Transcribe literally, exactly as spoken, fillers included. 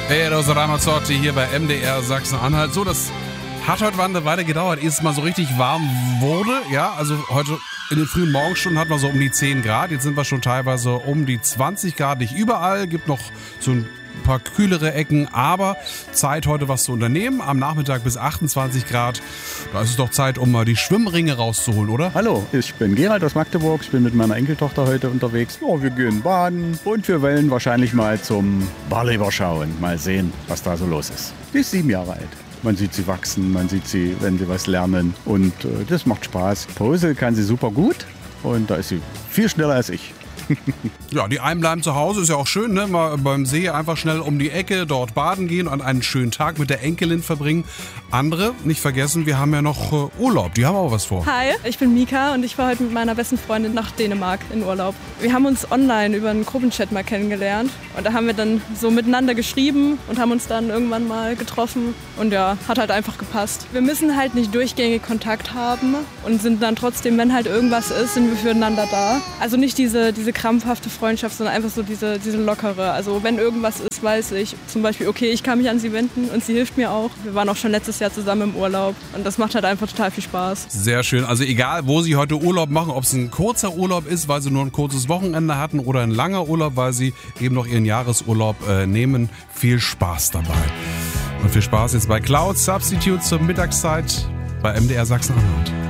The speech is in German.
Eros Ramazzotti hier bei M D R Sachsen-Anhalt. So, das hat heute eine Weile gedauert, ehe es mal so richtig warm wurde. Ja, also heute in den frühen Morgenstunden hatten wir so um die zehn Grad. Jetzt sind wir schon teilweise um die zwanzig Grad. Nicht überall, gibt noch so ein paar kühlere Ecken, aber Zeit heute was zu unternehmen. Am Nachmittag bis achtundzwanzig Grad. Da ist es doch Zeit, um mal die Schwimmringe rauszuholen, oder? Hallo, ich bin Gerald aus Magdeburg. Ich bin mit meiner Enkeltochter heute unterwegs. Ja, wir gehen baden und wir wollen wahrscheinlich mal zum Barleber schauen. Mal sehen, was da so los ist. Die ist sieben Jahre alt. Man sieht sie wachsen, man sieht sie, wenn sie was lernen und äh, das macht Spaß. Pose kann sie super gut und da ist sie viel schneller als ich. Ja, die einen bleiben zu Hause, ist ja auch schön, ne? Mal beim See einfach schnell um die Ecke, dort baden gehen und einen schönen Tag mit der Enkelin verbringen. Andere, nicht vergessen, wir haben ja noch äh, Urlaub, die haben auch was vor. Hi, ich bin Mika und ich war heute mit meiner besten Freundin nach Dänemark in Urlaub. Wir haben uns online über einen Gruppenchat mal kennengelernt und da haben wir dann so miteinander geschrieben und haben uns dann irgendwann mal getroffen und ja, hat halt einfach gepasst. Wir müssen halt nicht durchgängig Kontakt haben und sind dann trotzdem, wenn halt irgendwas ist, sind wir füreinander da. Also nicht diese, diese krampfhafte Freundschaft, sondern einfach so diese, diese lockere. Also wenn irgendwas ist, weiß ich zum Beispiel, okay, ich kann mich an sie wenden und sie hilft mir auch. Wir waren auch schon letztes Jahr zusammen im Urlaub und das macht halt einfach total viel Spaß. Sehr schön. Also egal, wo sie heute Urlaub machen, ob es ein kurzer Urlaub ist, weil sie nur ein kurzes Wochenende hatten oder ein langer Urlaub, weil sie eben noch ihren Jahresurlaub äh, nehmen. Viel Spaß dabei. Und viel Spaß jetzt bei Cloud Substitute zur Mittagszeit bei M D R Sachsen-Anhalt.